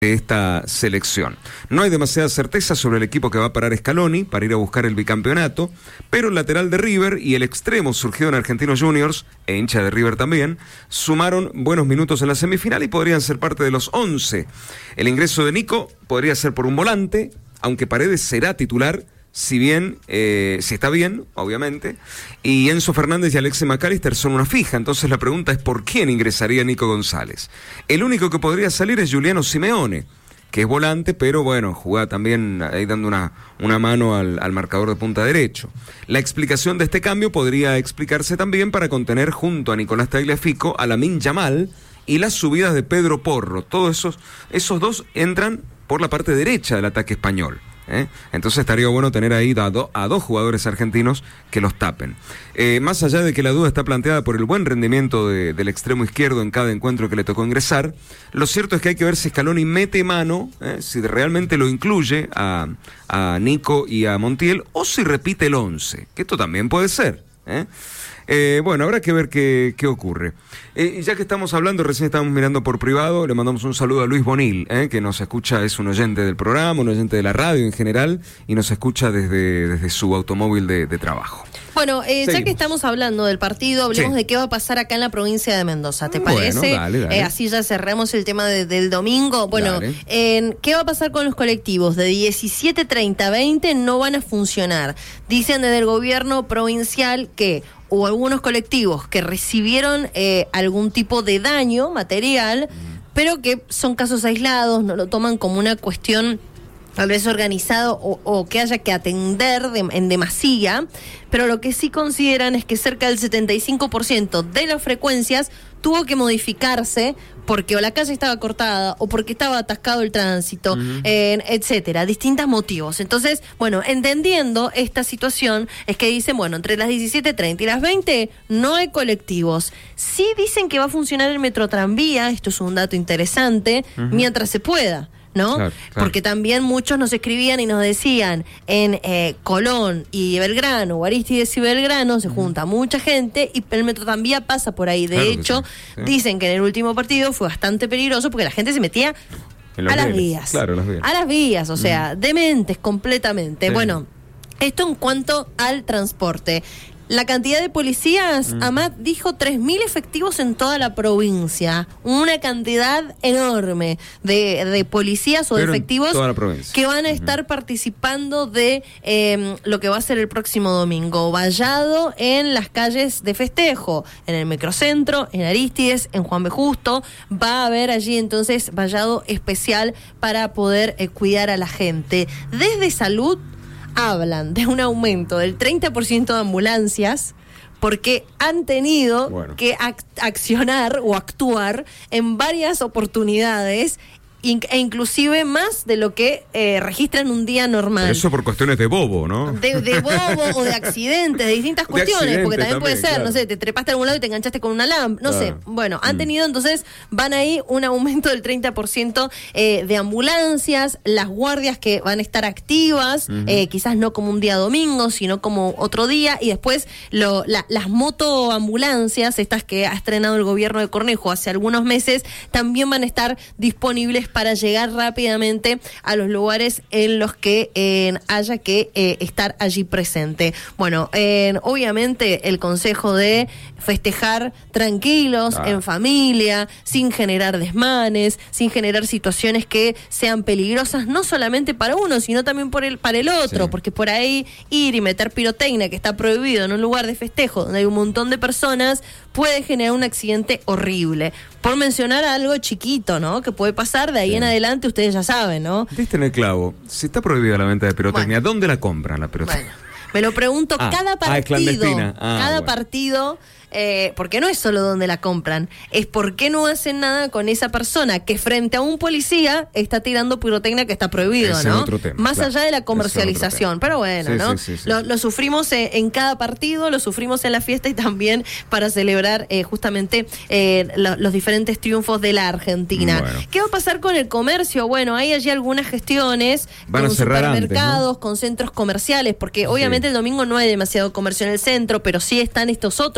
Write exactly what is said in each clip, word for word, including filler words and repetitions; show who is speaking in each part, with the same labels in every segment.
Speaker 1: de esta selección. No hay demasiada certeza sobre el equipo que va a parar Scaloni para ir a buscar el bicampeonato, pero el lateral de River y el extremo surgido en Argentinos Juniors, e hincha de River también, sumaron buenos minutos en la semifinal y podrían ser parte de los once. El ingreso de Nico podría ser por un volante, aunque Paredes será titular, si bien, eh, si está bien, obviamente, y Enzo Fernández y Alexis McAllister son una fija. Entonces la pregunta es ¿por quién ingresaría Nico González? El único que podría salir es Giuliano Simeone, que es volante, pero bueno, juega también ahí dando una, una mano al, al marcador de punta derecho. La explicación de este cambio podría explicarse también para contener junto a Nicolás Tagliafico a Lamine Yamal y las subidas de Pedro Porro. Todos esos, esos dos entran por la parte derecha del ataque español. ¿Eh? Entonces estaría bueno tener ahí a, do, a dos jugadores argentinos que los tapen. Eh, más allá de que la duda está planteada por el buen rendimiento de, del extremo izquierdo en cada encuentro que le tocó ingresar, lo cierto es que hay que ver si Scaloni mete mano, eh, si realmente lo incluye a, a Nico y a Montiel, o si repite el once, que esto también puede ser. ¿eh? Eh, bueno, habrá que ver qué, qué ocurre. Eh, ya que estamos hablando, recién estamos mirando por privado, le mandamos un saludo a Luis Bonil, eh, que nos escucha, es un oyente del programa, un oyente de la radio en general, y nos escucha desde, desde su automóvil de, de trabajo.
Speaker 2: Bueno, eh, ya que estamos hablando del partido, hablemos sí. de qué va a pasar acá en la provincia de Mendoza, ¿te parece?
Speaker 1: Bueno, dale, dale.
Speaker 2: Eh, así ya cerramos el tema de, del domingo. Bueno, eh, ¿qué va a pasar con los colectivos? De diecisiete treinta a veinte no van a funcionar. Dicen desde el gobierno provincial que hubo algunos colectivos que recibieron eh, algún tipo de daño material, mm. pero que son casos aislados, no lo toman como una cuestión tal vez organizado o, o que haya que atender de, en demasía, pero lo que sí consideran es que cerca del setenta y cinco por ciento de las frecuencias tuvo que modificarse porque o la calle estaba cortada o porque estaba atascado el tránsito, uh-huh. eh, etcétera, distintos motivos. Entonces, bueno, entendiendo esta situación, es que dicen, bueno, entre las diecisiete treinta y las veinte no hay colectivos. Sí dicen que va a funcionar el metrotranvía, esto es un dato interesante, uh-huh. mientras se pueda. ¿No? Claro, claro. Porque también muchos nos escribían y nos decían en eh, Colón y Belgrano, o Arístides y Belgrano, se junta uh-huh. mucha gente y el metrotranvía pasa por ahí. De claro hecho, sí. Sí. dicen que en el último partido fue bastante peligroso porque la gente se metía a las vías. vías. Claro, las vías. A las vías, o sea, uh-huh. dementes completamente. Sí. Bueno, esto en cuanto al transporte. La cantidad de policías, mm. Amat dijo tres mil efectivos en toda la provincia. Una cantidad enorme de, de policías o Pero de efectivos que van a estar uh-huh. participando de eh, lo que va a ser el próximo domingo. Vallado en las calles de festejo, en el Microcentro, en Arístides, en Juan B. Justo. Va a haber allí entonces vallado especial para poder eh, cuidar a la gente. Desde Salud hablan de un aumento del treinta por ciento de ambulancias porque han tenido bueno. que ac- accionar o actuar en varias oportunidades e inclusive más de lo que eh, registran un día normal.
Speaker 1: Pero eso por cuestiones de bobo, ¿no?
Speaker 2: De, de bobo o de accidentes, de distintas de cuestiones, porque también, también puede ser, claro. no sé, te trepaste a algún lado y te enganchaste con una lámpara, no claro. sé. Bueno, han mm. tenido entonces, van ahí un aumento del treinta por ciento eh, de ambulancias, las guardias que van a estar activas, uh-huh. eh, quizás no como un día domingo, sino como otro día, y después lo, la, las motoambulancias, estas que ha estrenado el gobierno de Cornejo hace algunos meses, también van a estar disponibles para llegar rápidamente a los lugares en los que eh, haya que eh, estar allí presente. Bueno, eh, obviamente el consejo de festejar tranquilos, ah. en familia, sin generar desmanes, sin generar situaciones que sean peligrosas, no solamente para uno, sino también por el, para el otro, sí. porque por ahí ir y meter pirotecnia, que está prohibido en un lugar de festejo donde hay un montón de personas, puede generar un accidente horrible. Por mencionar algo chiquito, ¿no? Que puede pasar, de ahí sí. en adelante ustedes ya saben, ¿no?
Speaker 1: Diste en el clavo. Si está prohibida la venta de pirotecnia, bueno. ¿dónde la compran la pirotecnia?
Speaker 2: Bueno, me lo pregunto ah, cada partido.
Speaker 1: Ah, ah,
Speaker 2: cada
Speaker 1: bueno.
Speaker 2: partido. Eh, porque no es solo donde la compran, es por qué no hacen nada con esa persona que frente a un policía está tirando pirotecnia que está prohibido,
Speaker 1: ese
Speaker 2: ¿no?
Speaker 1: Es otro tema,
Speaker 2: Más
Speaker 1: claro.
Speaker 2: allá de la comercialización, pero bueno, sí, ¿no? Sí, sí, sí, lo,
Speaker 1: sí.
Speaker 2: lo sufrimos en, en cada partido, lo sufrimos en la fiesta y también para celebrar eh, justamente eh, lo, los diferentes triunfos de la Argentina. Bueno. ¿Qué va a pasar con el comercio? Bueno, hay allí algunas gestiones
Speaker 1: Van
Speaker 2: con
Speaker 1: a cerrar
Speaker 2: supermercados,
Speaker 1: antes, ¿no?
Speaker 2: con centros comerciales, porque obviamente sí. el domingo no hay demasiado comercio en el centro, pero sí están estos otros lugares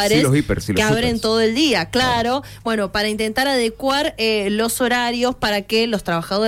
Speaker 2: bares
Speaker 1: sí, los hiper, sí,
Speaker 2: que
Speaker 1: los
Speaker 2: abren
Speaker 1: supers.
Speaker 2: todo el día, claro. claro. Bueno, para intentar adecuar eh, los horarios para que los trabajadores